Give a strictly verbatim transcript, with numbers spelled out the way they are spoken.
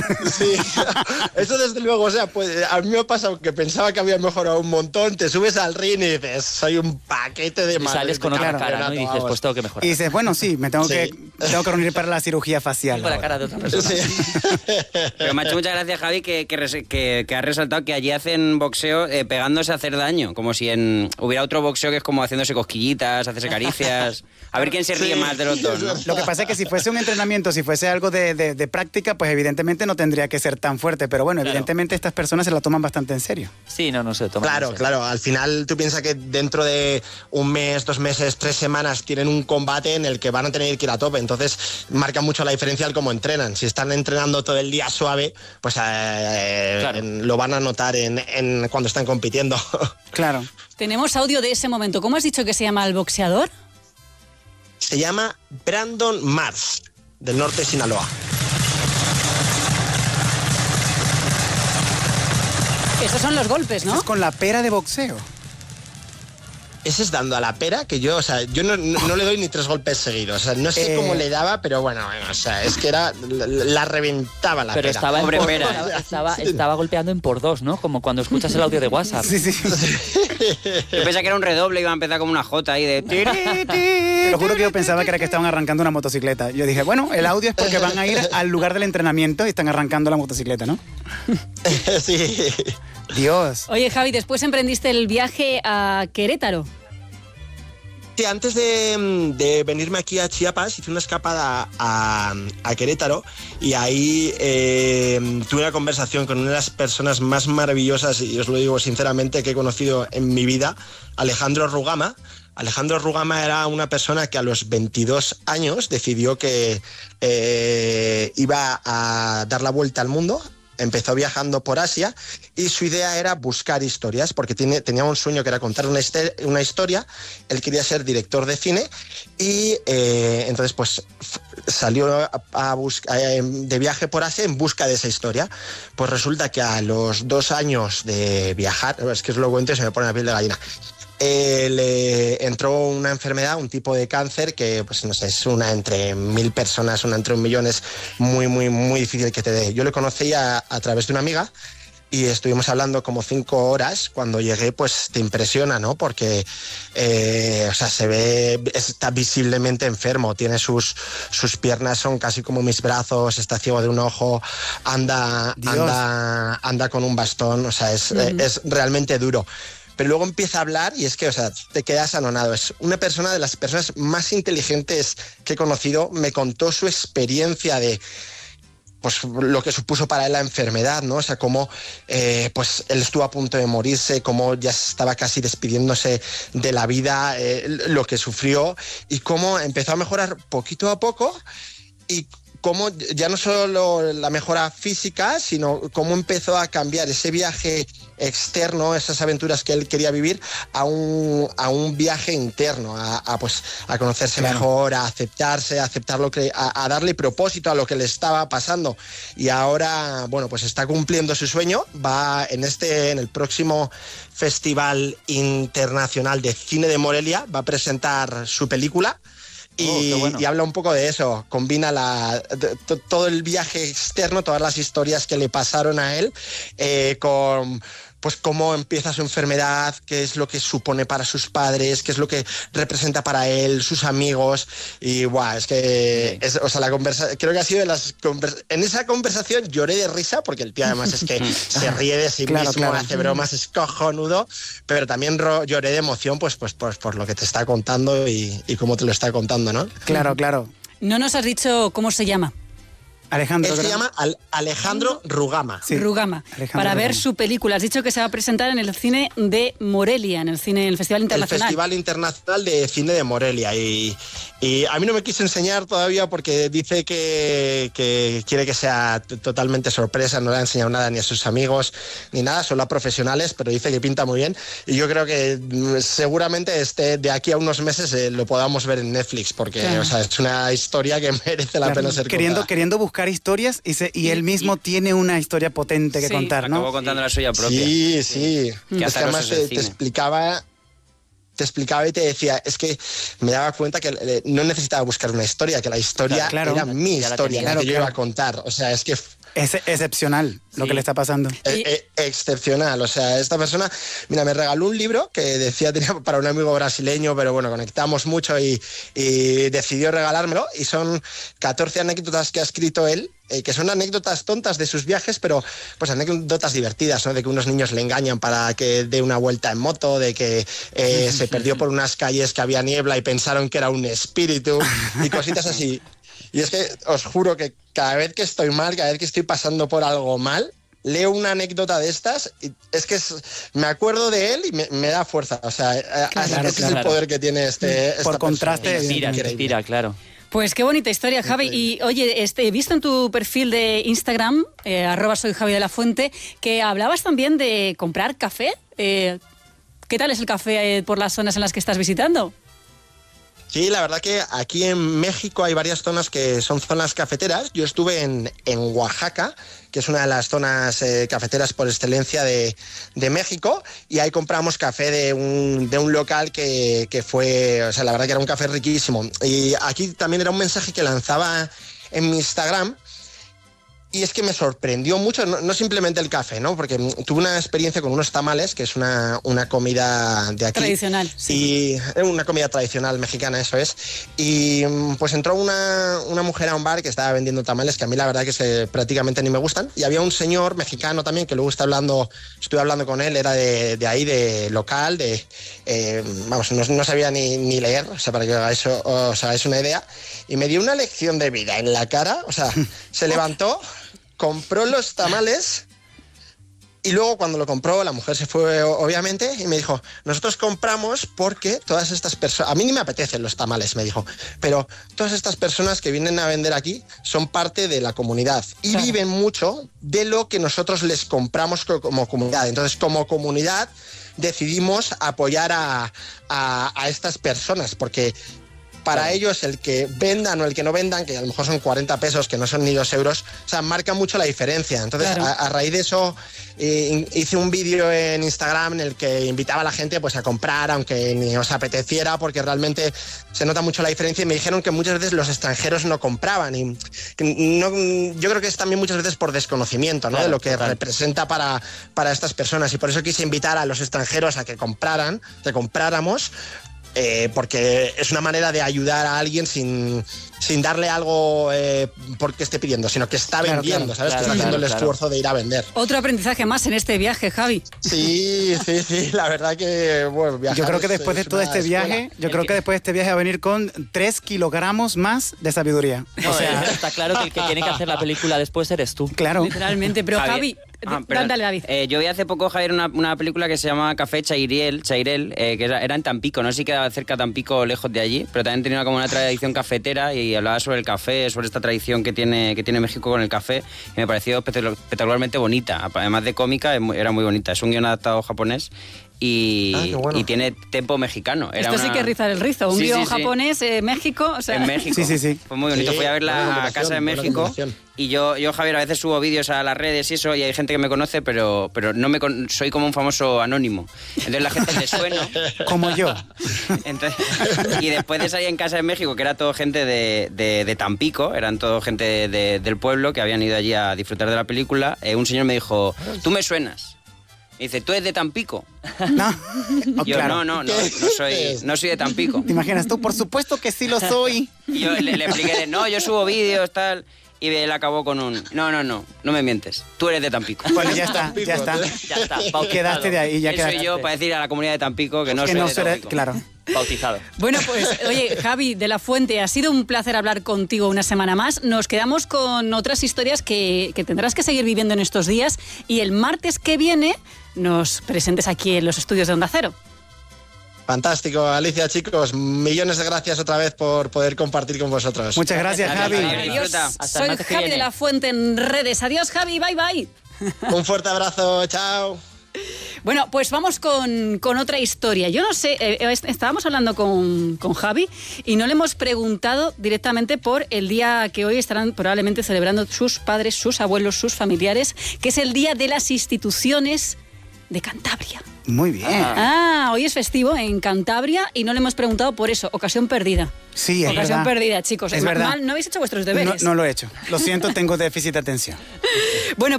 Sí, eso desde luego, o sea, pues a mí me ha pasado que pensaba que había mejorado un montón, te subes al ring y dices, soy un paquete de madre. Y sales con otra cara, ¿no? Y dices, pues tengo que mejorar. Y dices, bueno, sí, me tengo, sí. que, tengo que reunir para la cirugía facial. Con la cara de otra persona. Sí. Pero me ha hecho muchas gracias, Javi, que, que, que, que has resaltado que allí hacen boxeo eh, pegándose a hacer daño, como si en hubiera otro boxeo que es como haciéndose cosquillitas, hacerse caricias. A ver quién se ríe sí. más de los dos, ¿no? Lo que pasa es que si fuese un entrenamiento, si fuese algo de, de, de práctica, pues evidentemente no tendría que ser tan fuerte, pero bueno, claro. evidentemente estas personas se la toman bastante en serio. Sí, no, no se toman Claro, en serio. claro, al final tú piensas que dentro de un mes, dos meses, tres semanas tienen un combate en el que van a tener que ir a tope, entonces marca mucho la diferencia el cómo entrenan. Si están entrenando todo el día suave, pues eh, claro. en, lo van a notar en, en cuando están compitiendo. Claro. Tenemos audio de ese momento. ¿Cómo has dicho que se llama el boxeador? Se llama Brandon Mars, del norte de Sinaloa. Esos son los golpes, ¿no? Eso es con la pera de boxeo. Ese es dando a la pera que yo, o sea, yo no, no, no le doy ni tres golpes seguidos. O sea, no sé eh... cómo le daba, pero bueno, bueno, o sea, es que era la, la reventaba la pero pera. Estaba, Pobre por, pera. Estaba, estaba, estaba golpeando en por dos, ¿no? Como cuando escuchas el audio de WhatsApp. Sí, sí. Yo pensaba que era un redoble y iba a empezar como una jota ahí de... Te lo juro que yo pensaba que era que estaban arrancando una motocicleta. Yo dije, bueno, el audio es porque van a ir al lugar del entrenamiento y están arrancando la motocicleta, ¿no? Sí. Dios. Oye, Javi, después emprendiste el viaje a Querétaro. Sí, antes de, de venirme aquí a Chiapas hice una escapada a, a Querétaro y ahí eh, tuve una conversación con una de las personas más maravillosas, y os lo digo sinceramente, que he conocido en mi vida, Alejandro Rugama. Alejandro Rugama era una persona que a los veintidós años decidió que eh, iba a dar la vuelta al mundo. Empezó viajando por Asia y su idea era buscar historias, porque tiene, tenía un sueño que era contar una, este, una historia. Él quería ser director de cine y eh, entonces pues salió a, a busca, eh, de viaje por Asia en busca de esa historia. Pues resulta que a los dos años de viajar, es que os lo cuento y se me pone la piel de gallina, Eh, le entró una enfermedad, un tipo de cáncer que, pues no sé, es una entre mil personas, una entre un millón, es muy, muy, muy difícil que te dé. Yo le conocí a, a través de una amiga y estuvimos hablando como cinco horas. Cuando llegué, pues te impresiona, ¿no? Porque, eh, o sea, se ve, está visiblemente enfermo, tiene sus, sus piernas, son casi como mis brazos, está ciego de un ojo, anda, anda, anda con un bastón, o sea, es, uh-huh. es realmente duro. Pero luego empieza a hablar y es que, o sea, te quedas anonado. Es una persona de las personas más inteligentes que he conocido. Me contó su experiencia de, pues, lo que supuso para él la enfermedad, ¿no? O sea, cómo, eh, pues, él estuvo a punto de morirse, cómo ya estaba casi despidiéndose de la vida, eh, lo que sufrió y cómo empezó a mejorar poquito a poco y cómo ya no solo la mejora física, sino cómo empezó a cambiar ese viaje externo, esas aventuras que él quería vivir, a un, a un viaje interno, a, a, pues, a conocerse claro. mejor, a aceptarse, a aceptar lo que, a, a darle propósito a lo que le estaba pasando. Y ahora, bueno, pues está cumpliendo su sueño, va en este, en el próximo Festival Internacional de Cine de Morelia, va a presentar su película. Y, oh, bueno. y habla un poco de eso, combina la, de, de, todo el viaje externo, todas las historias que le pasaron a él, eh, con pues cómo empieza su enfermedad, qué es lo que supone para sus padres, qué es lo que representa para él, sus amigos, y guau, es que sí. es, o sea, la conversa, creo que ha sido de las convers- en esa conversación lloré de risa, porque el tío además es que se ríe de sí claro, mismo, claro. hace bromas, es cojonudo, pero también ro- lloré de emoción pues, pues, pues por lo que te está contando y, y cómo te lo está contando, ¿no? Claro, claro. No nos has dicho cómo se llama. Alejandro. Él se llama Al- Alejandro Rugama. Sí. Rugama. Alejandro para Rugama. ver su película. Has dicho que se va a presentar en el cine de Morelia, en el cine, en el Festival Internacional. El Festival Internacional de Cine de Morelia. Y, y a mí no me quiso enseñar todavía porque dice que, que quiere que sea t- totalmente sorpresa. No le ha enseñado nada ni a sus amigos ni nada, solo a profesionales, pero dice que pinta muy bien. Y yo creo que seguramente este, de aquí a unos meses eh, lo podamos ver en Netflix, porque claro. o sea, es una historia que merece la claro. pena ser queriendo, contada. Queriendo buscar historias y, se, y, y él mismo y, tiene una historia potente que sí. contar, ¿no? Acabó contando la suya propia. Sí, sí. sí. Es que además te, te explicaba... te explicaba y te decía, es que me daba cuenta que eh, no necesitaba buscar una historia, que la historia claro, era mi historia, la claro, que yo claro. iba a contar. O sea, es que Es excepcional lo Sí. que le está pasando. Eh, eh, excepcional, o sea, esta persona, mira, me regaló un libro que decía tenía para un amigo brasileño, pero bueno, conectamos mucho y, y decidió regalármelo, y son catorce anécdotas que ha escrito él, eh, que son anécdotas tontas de sus viajes, pero pues anécdotas divertidas, ¿no? De que unos niños le engañan para que dé una vuelta en moto, de que eh, se perdió por unas calles que había niebla y pensaron que era un espíritu y cositas así. Y es que os juro que cada vez que estoy mal, cada vez que estoy pasando por algo mal, leo una anécdota de estas y es que es, me acuerdo de él y me, me da fuerza. O sea, Claro, ese claro. es el poder que tiene este. esta Por contraste, persona. Inspira, Increíble. inspira, claro. Pues qué bonita historia, Javi. Y oye, este, he visto en tu perfil de Instagram, eh, arroba soy Javi de la Fuente, que hablabas también de comprar café. Eh, ¿Qué tal es el café eh, por las zonas en las que estás visitando? Sí, la verdad que aquí en México hay varias zonas que son zonas cafeteras. Yo estuve en, en Oaxaca, que es una de las zonas eh, cafeteras por excelencia de, de México, y ahí compramos café de un, de un local que, que fue, o sea, la verdad que era un café riquísimo. Y aquí también era un mensaje que lanzaba en mi Instagram. Y es que me sorprendió mucho, no, no simplemente el café, ¿no? Porque tuve una experiencia con unos tamales, que es una, una comida de aquí. Tradicional, sí. Y una comida tradicional mexicana, eso es. Y pues entró una, una mujer a un bar que estaba vendiendo tamales, que a mí la verdad que se, prácticamente ni me gustan. Y había un señor mexicano también, que luego está hablando, estuve hablando con él, era de, de ahí, de local, de, eh, vamos, no, no sabía ni, ni leer, o sea, para que hagáis, o sea, es una idea. Y me dio una lección de vida en la cara, o sea, se levantó, compró los tamales y luego cuando lo compró la mujer se fue obviamente y me dijo, nosotros compramos porque todas estas personas, a mí ni me apetecen los tamales, me dijo, pero todas estas personas que vienen a vender aquí son parte de la comunidad y Claro. viven mucho de lo que nosotros les compramos co- como comunidad. Entonces, como comunidad decidimos apoyar a, a, a estas personas porque para Claro. ellos el que vendan o el que no vendan, que a lo mejor son cuarenta pesos, que no son ni dos euros, o sea, marca mucho la diferencia. Entonces, Claro. a, a raíz de eso, eh, hice un vídeo en Instagram en el que invitaba a la gente pues, a comprar, aunque ni os apeteciera, porque realmente se nota mucho la diferencia. Y me dijeron que muchas veces los extranjeros no compraban. Y que no, yo creo que es también muchas veces por desconocimiento, ¿no? Claro, de lo que total. representa para, para estas personas. Y por eso quise invitar a los extranjeros a que compraran, que compráramos, Eh, porque es una manera de ayudar a alguien sin, sin darle algo eh, porque esté pidiendo, sino que está Claro, vendiendo, claro, ¿sabes? claro, que está haciendo claro, el claro. esfuerzo de ir a vender. Otro aprendizaje más en este viaje, Javi. Sí, sí, sí, la verdad que, bueno, viajar Yo creo que es- después de es todo una este escuela. viaje, yo creo que después de este viaje va a venir con tres kilogramos más de sabiduría. No, O sea, está claro que el que tiene que hacer la película después eres tú. claro. Literalmente. Pero Javier- Javi, Ah, d- perdón. dale, David. Eh, yo vi hace poco, Javier, una, una película que se llama Café Chairel, Chairel eh, que era, era en Tampico, no sé si quedaba cerca de Tampico o lejos de allí, pero también tenía como una tradición cafetera y hablaba sobre el café, sobre esta tradición que tiene, que tiene México con el café, y me pareció espectacular- espectacularmente bonita. Además de cómica, es muy- era muy bonita. Es un guion adaptado japonés y, Ah, qué bueno. y tiene tempo mexicano. Era Esto sí una- que es rizar el rizo. Un Sí, guión sí, sí. japonés, eh, México. O sea, En México. Sí, sí, sí. Fue muy bonito. Sí, Fui a buena verla a combinación, casa en buena México. combinación. Y yo, yo, Javier, a veces subo vídeos a las redes y eso, y hay gente que me conoce, pero, pero no me con- soy como un famoso anónimo. Entonces la gente te suena. Como yo. Entonces, y después de salir en casa en México, que era todo gente de, de- de Tampico, eran todo gente de- del pueblo que habían ido allí a disfrutar de la película, eh, un señor me dijo, tú me suenas. Me dice, ¿tú eres de Tampico? No. Oh, Yo, claro. no, no, no, ¿Qué no soy, dices? no soy de Tampico. ¿Te imaginas tú? Por supuesto que sí lo soy. Y yo le, le expliqué, no, yo subo vídeos, tal. Y él acabó con un, no, no, no, no me mientes. Tú eres de Tampico. Bueno, ya está, ya está. Ya está, bautizado. Quedaste de ahí, ya ¿Quién soy quedaste. yo para decir a la comunidad de Tampico que no Que soy no de seré, Tampico? claro. Bautizado. Bueno, pues, oye, Javi de la Fuente, ha sido un placer hablar contigo una semana más. Nos quedamos con otras historias que, que tendrás que seguir viviendo en estos días y el martes que viene nos presentes aquí en los estudios de Onda Cero. Fantástico, Alicia, chicos, millones de gracias otra vez por poder compartir con vosotros. Muchas gracias, Gracias, Javi. Javi. Adiós, Disfruta. Hasta el soy martes que Javi de viene. la Fuente en redes. Adiós, Javi, bye, bye. Un fuerte abrazo, chao. Bueno, pues vamos con, con otra historia. Yo no sé, eh, est- estábamos hablando con, con Javi y no le hemos preguntado directamente por el día que hoy estarán probablemente celebrando sus padres, sus abuelos, sus familiares, que es el Día de las Instituciones de Cantabria. Muy bien. Ah, hoy es festivo en Cantabria y no le hemos preguntado por eso. Ocasión perdida. Sí, es Ocasión verdad. perdida, chicos. Es Ma- verdad. mal, no habéis hecho vuestros No, deberes. no lo he hecho. Lo siento, tengo déficit de atención. Bueno,